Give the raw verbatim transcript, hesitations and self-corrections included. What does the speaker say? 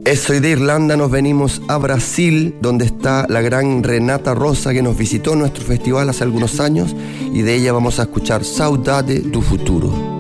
Eso, y de Irlanda nos venimos a Brasil, donde está la gran Renata Rosa, que nos visitó en nuestro festival hace algunos años, y de ella vamos a escuchar Saudade do Futuro.